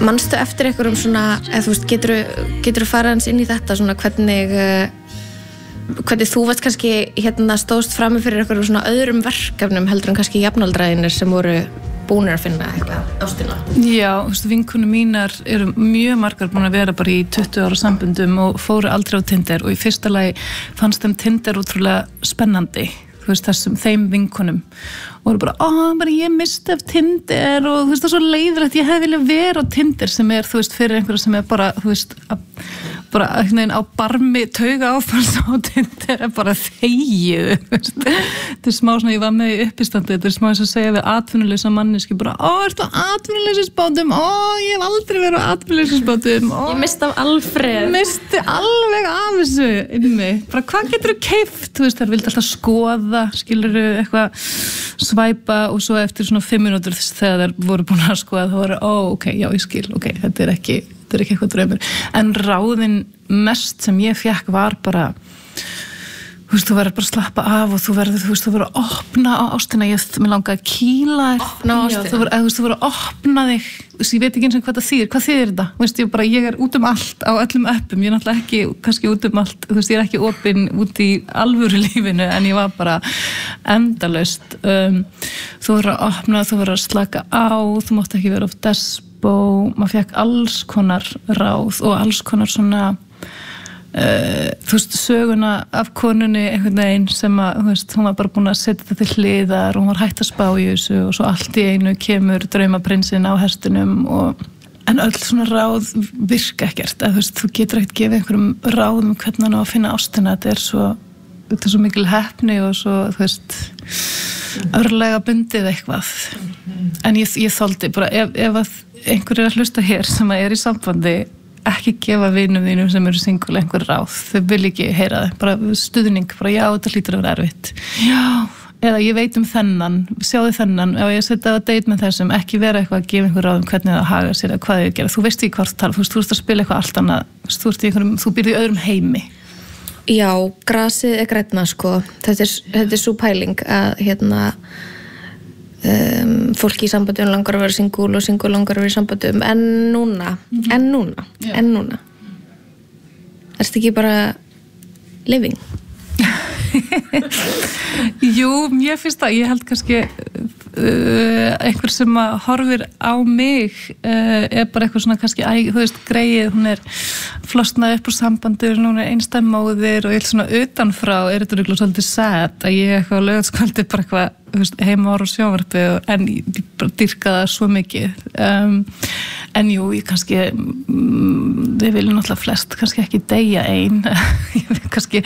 manstu eftir einhverjum svona, eða þú veist, geturðu farið hans inn í þetta svona hvernig þú varst kannski stóðst frammi fyrir einhverjum svona öðrum verkefnum heldur en kannski jafnaldraðinir sem voru búnir að finna eitthvað ástina? Já, þú veist, vinkonur mínar eru mjög margar búin að vera bara í 20 ára samböndum og fóru aldrei á Tinder og í fyrsta lagi fannst þeim Tinder útrúlega spennandi, þú veist, þeim vinkonum og voru bara, ég misti af Tinder og þú veist, það er svo leiðilegt, ég hefði viljað vera á Tinder sem þú veist, fyrir einhverja sem bara, þú veist, bara einhvern veginn á barmi tauga áfalls á Tinder bara þegju, þetta smá svona, ég var með í uppistandi, þetta smá eins að segja við atvinnuleysa manneski bara, ertu á atvinnuleysisbátum, ég hef aldrei verið á atvinnuleysisbátum, ég misti af Alfreð, misti alveg af þessu inni, bara hvað geturðu keypt, þú veist, þær vildi alltaf skoða, skilurðu eitthvað svæpa og svo eftir svona 5 mínútur þegar þær voru búin að skoða þá voru, ok, já, ég skil, ok, þetta er ekki eitthvað draumur, en ráðin mest sem ég fékk var bara þú veist, þú verður bara að slappa af og þú verður að opna á ástina, mér langaði að kýla opna á ástina, þú verður að opna þig, ég veit ekki eins og hvað það þýðir, hvað þýðir þetta, þú veist, ég er út allt á öllum appum, ég er náttúrulega ekki kannski út allt, þú veist, ég er ekki opin út í alvöru lífinu, en ég var bara endalaust, þú verður að opna, þú verður að slaka á, þú mátt ekki vera of despo, maður fekk alls konar ráð og alls konar svona þú veist, söguna af konunni einhvern veginn sem að, þú veist, hún var bara búin að setja þetta til hliðar og hún var hætt að spá í þessu og svo allt í einu kemur draumaprinsinn á hestunum en öll svona ráð virka ekkert, þú veist, þú getur ekkert gefið einhverjum ráðum hvernig hann á að finna ástina, þetta er svo mikil heppni og svo, þú veist, örlega bundið eitthvað, en ég þoldi bara, ef að einhver er að hlusta hér sem að er í sambandi, ekki gefa vinum þínum sem eru single einhver ráð, þau vil ekki heyra það, bara stuðning, bara já, þetta hlýtur að vera erfitt, já, eða ég veit þennan, sjáðu þennan, ef ég setja að date með þessum, ekki vera eitthvað að gefa einhver ráð hvernig það haga sér eða hvað þau gera, þú veist ekki hvort tala, þú ert að spila eitthvað allt annað, þú býrð í öðrum heimi. Já, grasið er grænna, sko, þetta er svo pæling að fólki í sambandum langar að vera single og single langar að vera í sambandum en núna ertu ekki bara living? Jú, ég finnst það, ég held kannski einhver sem að horfir á mig er bara eitthvað svona kannski, þú veist, greið, hún er flosnað upp úr sambandur, hún er einstæð móðir og ég held svona utanfrá er þetta rúglega svolítið sad að ég eitthvað á laugardagskvöldi bara eitthvað, þú veist, heima ára og sjónvarpi en ég bara dýrka það svo mikið en jú, ég kannski við viljum náttúrulega flest kannski ekki deyja ein ég vil kannski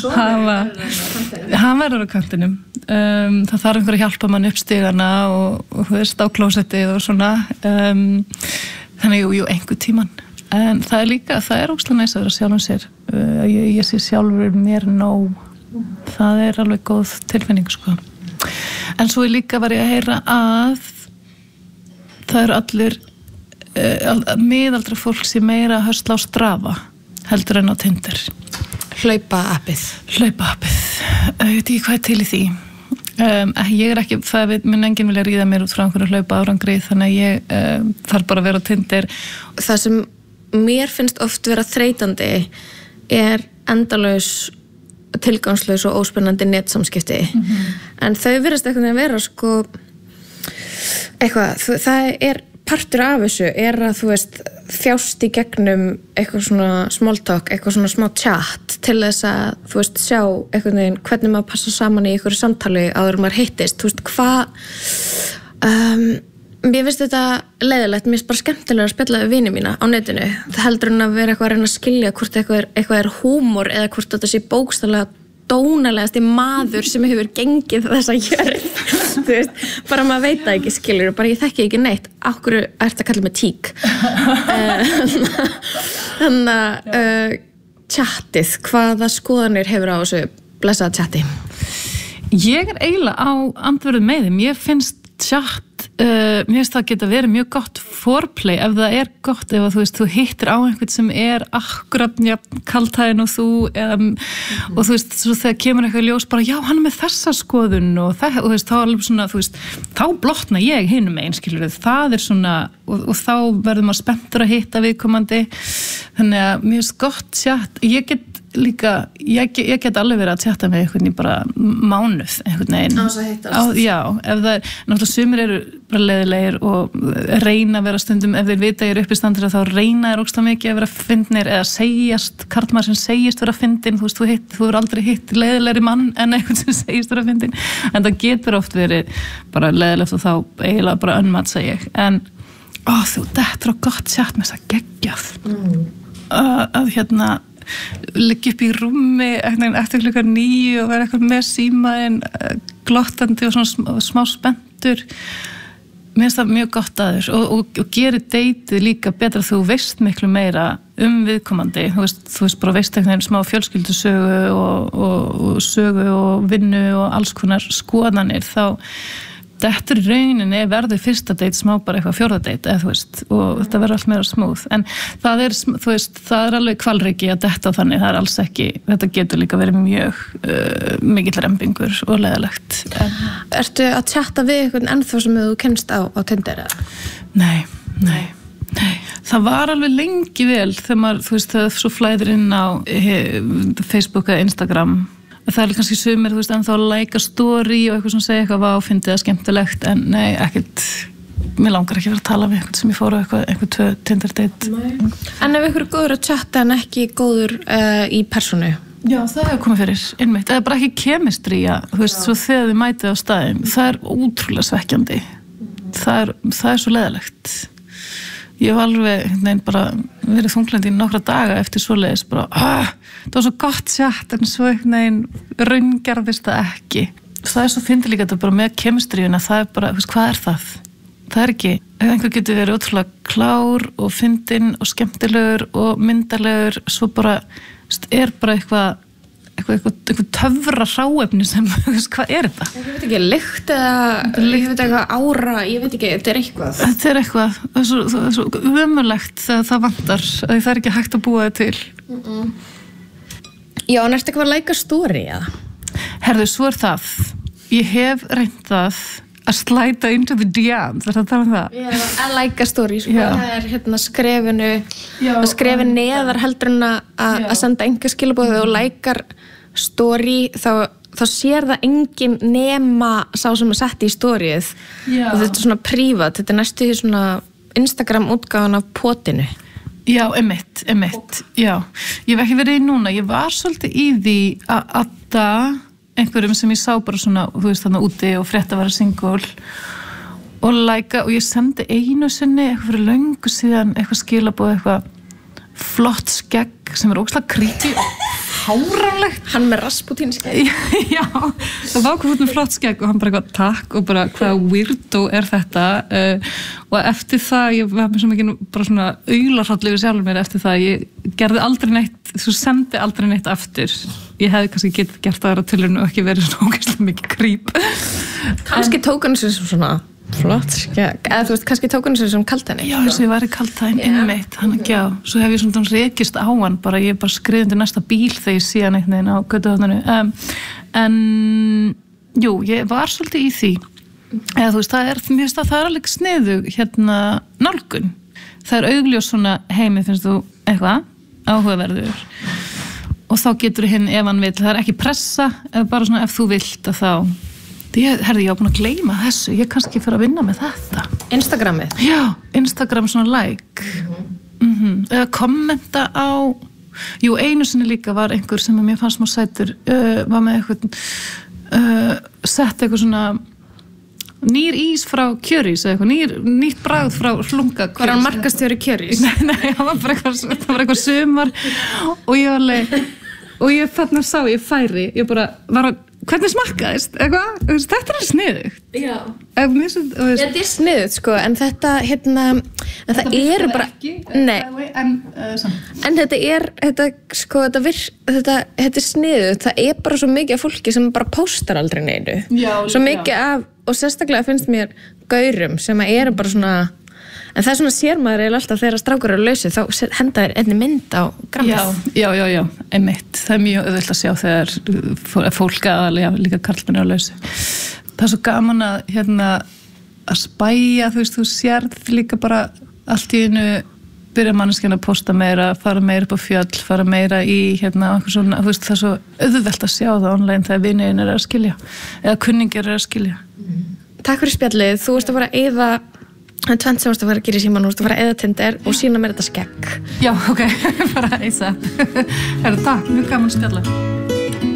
hann verður á kantinum það þarf einhver að hjálpa mann upp stigana og þú veist, á klósettið og svona þannig jú, einhver tíman en það er líka, það er ógeðslega næs að vera sjálfum sér ég sé sjálfur mér nóg það er alveg góð tilfinning, sko en svo líka var ég að heyra að það eru allir miðaldra fólk sem meira að höstla á Strava heldur en á Tinder. Hlaupa-appið. Ég veit ekki hvað er til í því. Ég er ekki, það mun enginn vilja ríða mér út frá einhverju hlaupa árangri þannig að ég þarf bara að vera á Tinder. Það sem mér finnst oft vera þreytandi er endalaus tilgangslaus og óspennandi netsamskipti en þau virðast eitthvað að vera sko eitthvað, það er partur af þessu er að þú veist þjást í gegnum eitthvað svona small talk, eitthvað svona smá chat til þess að þú veist sjá eitthvað neginn hvernig maður passa saman í einhverju samtali áður maður hittist, þú veist mér finnst þetta leiðilegt, mér finnst bara skemmtilega að spjalla við vini mína á netinu. Það heldur en að vera eitthvað að reyna að skilja hvort eitthvað er húmor eða hvort þetta sé bókstaflega dónalegasti maður sem hefur gengið þessa jörð. Þú veist, bara maður veit það ekki, skilur, bara ég þekki ekki neitt. Af hverju ertu að kalla mig tík? Þannig að tjattið, hvaða skoðanir hefur á þessu blessaða tjatti? Ég er eiginlega á andverðu með þeim. Ég finnst tjatt Mér finnst það geta verið mjög gott foreplay ef það gott, ef þú hittir á einhvern sem akkurat kaltæðin og þú og þú veist, svo þegar kemur eitthvað ljós bara, já, hann með þessa skoðun og þá alveg svona, þá blotna ég hinum megin, skilur það svona, og þá verður maður spenntur að hitta viðkomandi, þannig að mér finnst gott chat, ég get alveg verið að tjata með einhvern í bara mánuð einhvern veginn. Á þess að hittast. Já, ef það náttúrulega sumir eru bara leiðilegir og reyna að vera stundum, ef þeir vita ég upp í standir þá reyna ógeðslega mikið að vera fyndnir eða segjast, karlmaður sem segist vera fyndin, þú hefur aldrei hitt leiðilegri mann en einhvern sem segist vera fyndin, en það getur oft verið bara leiðilegt og þá eiginlega bara önmatsa ég, en þetta á gott chat með þess að geggjað að liggja upp í rúmi eftir klukkan 9 og vera eitthvað með símaðinn glottandi og svona smá spenntur. Mér finnst það mjög gott að þér og gerir deytið líka betra þú veist miklu meira viðkomandi, þú veist bara veist eitthvað smá fjölskyldusögu og sögu og vinnu og alls konar skoðanir, þá þetta rauninni verður fyrsta date smá bara eitthvað fjórða date, eða þú veist, og þetta verður allt meira smooth, en það þú veist, það alveg kvalriki að detta þannig, það alls ekki, þetta getur líka verið mjög mikill rembingur og leiðilegt. Ertu að chatta við einhvern ennþá sem þú kennst á Tinder eða? Nei. Það var alveg lengi vel þegar maður, þú veist, það svo flæðir inn á Facebook eða Instagram. Það kannski sumir, þú veist, en þá like story og eitthvað sem segja eitthvað fyndið eða skemmtilegt, en nei, ekkert, mér langar ekki að vera að tala við eitthvað sem ég fór á eitthvað Tinder date. En ef ykkur er góður að chatta en ekki góður í persónu? Já, það hefur komið fyrir, einmitt, eða bara ekki kemistría, þú veist, svo þegar þið mætið á staðinn, það ótrúlega svekkjandi, það svo leiðilegt. Ég hef alveg bara verið þunglandi í nokkra daga eftir svoleiðis bara, það var svo gott chat en svo raungerðist það ekki. Það svo fyndið líka þetta bara með kemistríuna, það bara, hvað er það? Það ekki, ef einhver getur verið ótrúlega klár og fyndinn og skemmtilegur og myndalegur, svo bara, bara eitthvað töfra hráefni sem, hvað er þetta? Ég veit ekki, lykt eða ég veit eitthvað ára, ég veit ekki, þetta er eitthvað. Þetta er eitthvað, það er svo ömurlegt þegar það vantar, að það er ekki hægt að búa það til. Já, en ertu eitthvað að like story, eða? Herðu, svo er það, ég hef reynt það að slæta into the DMs, það það? Já, að like story, sko, það er skrefin neðar heldur en að senda enga skilabóð og likear story, þá sér það engin nema sá sem sett í storyið og þetta er svona prívat, þetta er næstu í svona Instagram útgáfan af potinu. Já, einmitt, já. Ég hef ekki verið í núna, ég var svolítið í því að adda einhverjum sem ég sá bara svona, þú veist, þarna úti og frétt að vera single og og ég sendi einu sinni eitthvað fyrir löngu síðan, eitthvað skilabóð, eitthvað flott skegg sem ógeðslega creepy og háránlegt. Hann með Rasputin skegg. Já, það var hvað með flott skegg og hann bara eitthvað takk og bara hvað weirdo er þetta og eftir það, ég var með svo mikið bara svona aularhaldlegur sjálfur mér eftir það, ég gerði aldrei neitt, þú sendi aldrei neitt aftur. Ég hefði kannski getið gert aðra tilraun og ekki verið svona ógeðslega mikið creep. Kannski tók hann sér svona flott skegg, eða þú veist, kannski tók hann sér sem kaltæni. Já, þess að ég var í kaltæn innmeitt, hann ekki á. Svo hef ég svona rekist á hann, bara ég bara skriði undir næsta bíl þegar ég sé hann einhvern veginn á götuhorninu. En, jú, ég var svolítið í því. Eða þú veist, það er alveg sniðug nálgun. Það er augljós svona heimi, finnst þú eitthvað áhugaverður. Og þá getur hinn ef hann vill, það er ekki pressa, eða bara svona ef þú vilt að þá ég var búin að gleyma þessu, ég kannski fyrir að vinna með þetta. Instagramið? Já, Instagram svona like. Eða kommenta á, jú, einu sinni líka var einhver sem mér fannst smá sætur, var með eitthvað, sett eitthvað svona nýr ís frá Kjörís eða eitthvað, nýtt bragð frá hlunga Kjörís. Var hann markastjóri Kjörís? Nei, það var bara eitthvað sumar og ég var alveg, og ég þarna sá, ég færi, ég bara var að hvernig smakkaðist, eitthvað, þetta er sniðugt. Já. Þetta er sniðugt, sko, en þetta, en það eru bara, nei, en þetta er, þetta er sniðugt, það er bara svo mikið af fólki sem bara póstar aldrei neinu. Já. Svo mikið af og sérstaklega finnst mér gaurum sem eru bara svona, en það svona sér maður alltaf þegar strákur eru lausu, þá henda þér einni mynd á grammið. Já, einmitt. Það mjög auðvelt að sjá þegar fólk aðalega, líka karlmenn á lausu. Það svo gaman að að spæja, þú sérð líka bara allt í einu byrja manneskjan að posta meira, fara meira upp á fjöll, fara meira í eitthvað svona, það er svo auðvelt að sjá það online þegar vinirinn að skilja eða kunningir að skilja. Takk fyrir spjallið, þú ert að fara að eyða tvennt sem þú ert að fara að gera í símann, þú ert að fara að eyða Tinder og sína mér þetta skegg. Já, ok, bara eysa. Takk, mjög gaman spjallið.